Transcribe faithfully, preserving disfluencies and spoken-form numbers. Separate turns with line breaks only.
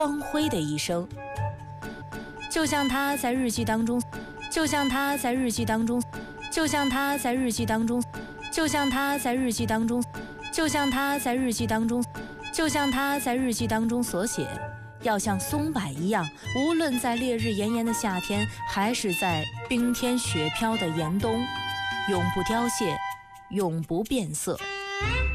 光辉的一生。就像他在日记当中，就像他在日记当中，就像他在日记当中，就像他在日记当中，就像他在日记当中，就像他在日记当中所写，要像松柏一样，无论在烈日炎炎的夏天，还是在冰天雪飘的严冬，永不凋谢，永不变色。